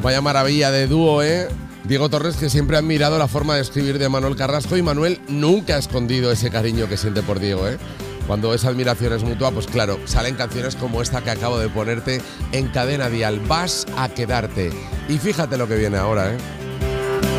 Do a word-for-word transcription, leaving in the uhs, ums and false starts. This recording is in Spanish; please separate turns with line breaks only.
Vaya maravilla de dúo, ¿eh? Diego Torres, que siempre ha admirado la forma de escribir de Manuel Carrasco, y Manuel nunca ha escondido ese cariño que siente por Diego, ¿eh? Cuando esa admiración es mutua, pues claro, salen canciones como esta que acabo de ponerte en Cadena Dial. Vas a quedarte. Y fíjate lo que viene ahora, ¿eh?